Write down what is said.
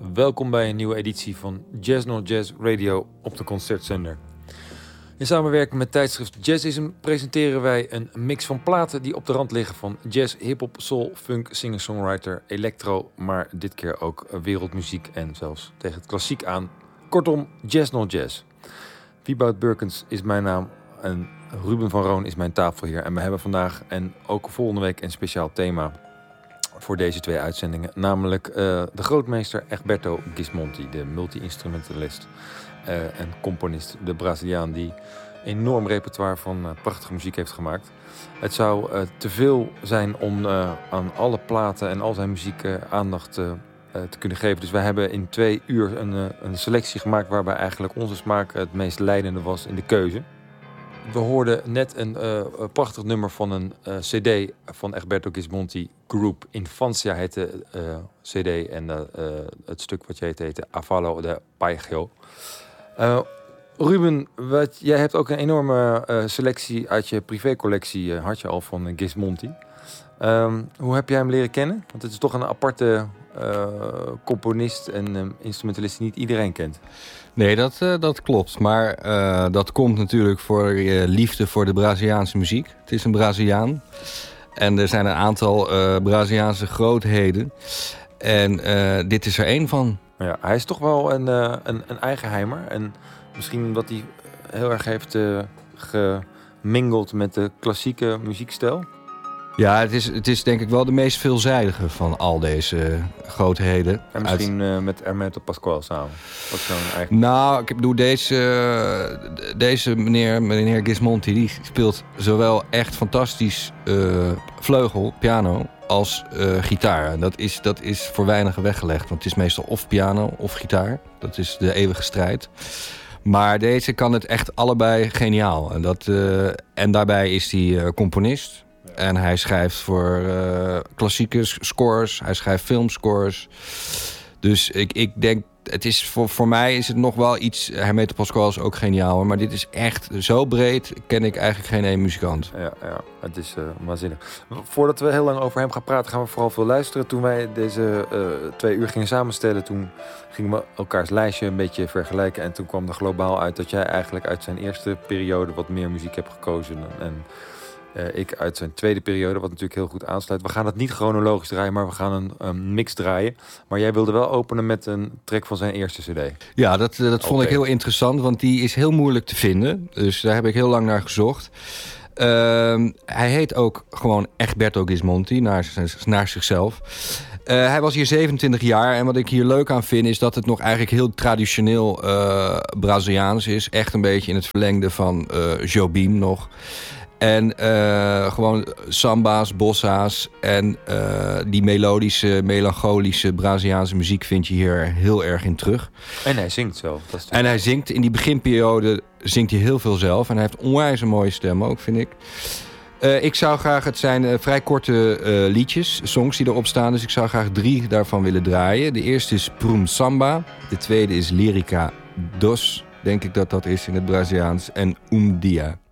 Welkom bij een nieuwe editie van Jazz Not Jazz Radio op de Concertzender. In samenwerking met tijdschrift Jazzism presenteren wij een mix van platen die op de rand liggen van jazz, hip-hop, soul, funk, singer-songwriter, electro, maar dit keer ook wereldmuziek en zelfs tegen het klassiek aan. Kortom, Jazz Not Jazz. Wieboud Burkens is mijn naam en Ruben van Roon is mijn tafelheer. En we hebben vandaag en ook volgende week een speciaal thema voor deze twee uitzendingen. Namelijk de grootmeester Egberto Gismonti, de multi-instrumentalist en componist, de Braziliaan die enorm repertoire van prachtige muziek heeft gemaakt. Het zou te veel zijn om aan alle platen en al zijn muziek aandacht te kunnen geven. Dus wij hebben in 2 uur een selectie gemaakt waarbij eigenlijk onze smaak het meest leidende was in de keuze. We hoorden net een prachtig nummer van een cd van Egberto Gismonti. Group Infancia heette cd en het stuk wat jij heette Avalo de Paigio. Ruben, jij hebt ook een enorme selectie uit je privécollectie, had je al, van Gismonti. Hoe heb jij hem leren kennen? Want het is toch een aparte componist en instrumentalist die niet iedereen kent. Nee, dat klopt. Maar dat komt natuurlijk voor je liefde voor de Braziliaanse muziek. Het is een Braziliaan. En er zijn een aantal Braziliaanse grootheden. En dit is er één van. Ja, hij is toch wel een eigenheimer. En misschien omdat hij heel erg heeft gemingeld met de klassieke muziekstijl. Ja, het is denk ik wel de meest veelzijdige van al deze grootheden. En misschien met Hermeto Pascoal samen. Wat zo'n eigen... Nou, ik bedoel, deze meneer Gismonti, die speelt zowel echt fantastisch vleugel, piano, als gitaar. Dat is voor weinigen weggelegd, want het is meestal of piano of gitaar. Dat is de eeuwige strijd. Maar deze kan het echt allebei geniaal. En daarbij is hij componist. En hij schrijft voor klassieke scores. Hij schrijft filmscores. Dus ik denk, het is voor mij is het nog wel iets. Hermeto Pascoal is ook geniaal, hoor. Maar dit is echt zo breed. Ken ik eigenlijk geen één muzikant. Ja, het is waanzinnig. Voordat we heel lang over hem gaan praten, gaan we vooral veel luisteren. Toen wij deze 2 uur gingen samenstellen, toen gingen we elkaars lijstje een beetje vergelijken. En toen kwam er globaal uit dat jij eigenlijk uit zijn eerste periode wat meer muziek hebt gekozen. En ik uit zijn tweede periode, wat natuurlijk heel goed aansluit. We gaan het niet chronologisch draaien, maar we gaan een mix draaien. Maar jij wilde wel openen met een track van zijn eerste cd. Ja, dat vond ik heel interessant, want die is heel moeilijk te vinden. Dus daar heb ik heel lang naar gezocht. Hij heet ook gewoon Egberto Gismonti, naar zichzelf. Hij was hier 27 jaar en wat ik hier leuk aan vind is dat het nog eigenlijk heel traditioneel Braziliaans is. Echt een beetje in het verlengde van Jobim nog. En gewoon samba's, bossa's en die melodische, melancholische Braziliaanse muziek vind je hier heel erg in terug. En hij zingt zelf. En hij zingt, in die beginperiode zingt hij heel veel zelf. En hij heeft onwijs een mooie stem ook, vind ik. Ik zou graag, het zijn vrij korte liedjes, songs die erop staan. Dus ik zou graag 3 daarvan willen draaien. De eerste is Prum Samba. De tweede is Lyrica Dos, denk ik dat is in het Braziliaans. En Dia.